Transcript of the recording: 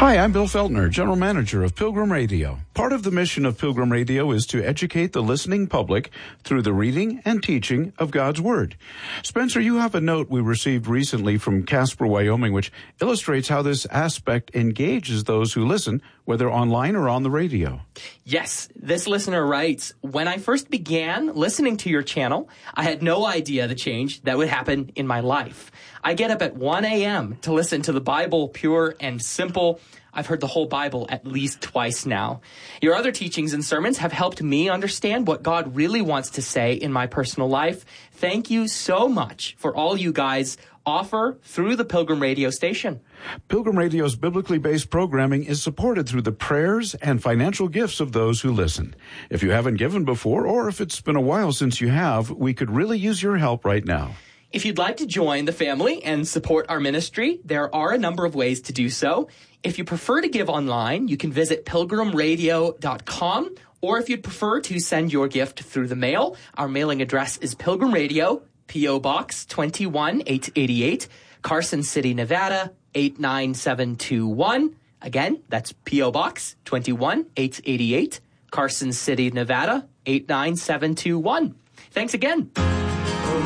Hi, I'm Bill Feltner, General Manager of Pilgrim Radio. Part of the mission of Pilgrim Radio is to educate the listening public through the reading and teaching of God's Word. Spencer, you have a note we received recently from Casper, Wyoming, which illustrates how this aspect engages those who listen, whether online or on the radio. Yes, this listener writes, when I first began listening to your channel, I had no idea the change that would happen in my life. I get up at 1 a.m. to listen to the Bible pure and simple. I've heard the whole Bible at least twice now. Your other teachings and sermons have helped me understand what God really wants to say in my personal life. Thank you so much for all you guys offer through the Pilgrim Radio station. Pilgrim Radio's biblically based programming is supported through the prayers and financial gifts of those who listen. If you haven't given before, or if it's been a while since you have, we could really use your help right now. If you'd like to join the family and support our ministry, there are a number of ways to do so. If you prefer to give online, you can visit pilgrimradio.com, or if you'd prefer to send your gift through the mail, our mailing address is Pilgrim Radio, P.O. Box 21888, Carson City, Nevada 89721. Again, that's P.O. Box 21888, Carson City, Nevada 89721. Thanks again.